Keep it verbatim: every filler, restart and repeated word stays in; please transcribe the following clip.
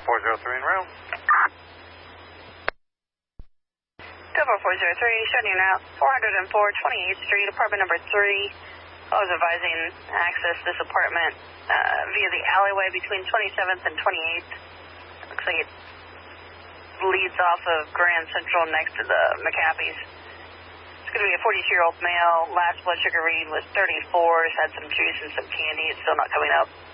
four zero three en route. Delta four zero three, shutting you now, four oh four twenty-eighth Street, apartment number three. I was advising access this apartment uh, via the alleyway between twenty-seventh and twenty-eighth. Looks like it leads off of Grand Central next to the McAfee's. It's going to be a forty-two-year-old male. Last blood sugar read was thirty-four. Had some juice and some candy. It's still not coming up.